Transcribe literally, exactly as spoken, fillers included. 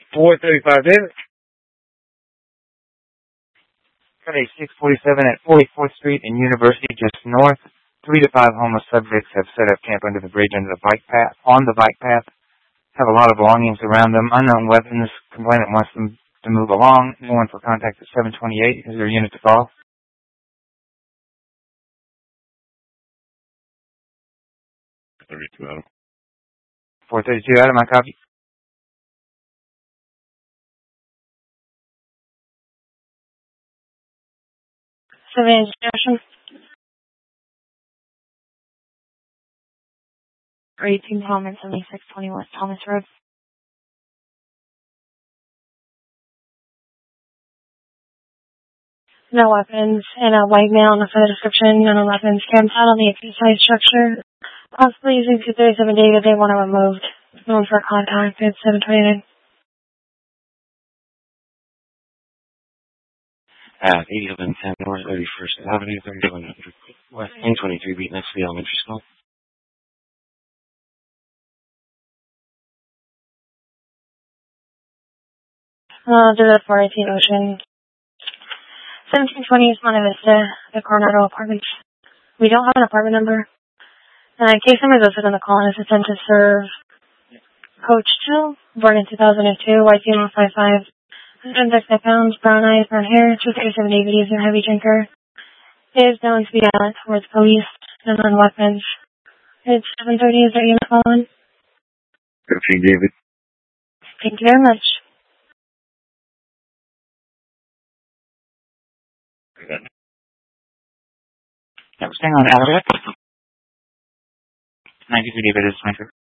four thirty-five David. Friday, six forty-seven at forty-fourth Street and University, just north. Three to five homeless subjects have set up camp under the bridge under the bike path, on the bike path. Have a lot of belongings around them. Unknown weapons. Complainant wants them to move along. No one for contact at seven twenty-eight. Is there a unit to call? thirty-two Adam. four thirty-two Adam, I copy. Surveillance Junction. eighteen Thomas, seventy-six twenty West Thomas Road. No weapons, and a white male in the further description, no weapons, camped out on the exercise structure. Possibly using two thirty-seven David, they want to removed. No one for contact at seven twenty-nine. At eighty-seven ten North thirty-first Avenue, thirty-one hundred West, N twenty-three beat next to the elementary school. Uh, to the four eighteen Ocean. seventeen twenty is Monte Vista, the Coronado Apartments. We don't have an apartment number. Uh, case number is listed on the call and is intent to serve Coach two, born in two thousand two, white female, five five, one hundred sixty pounds, brown eyes, brown hair, two thirty-seven David, user, heavy drinker. Is known to be violent towards police and on weapons. It's seven thirty, is there unit calling? fifteen David. Thank you very much. Yeah, we're staying on Alabama. ninety-two David is my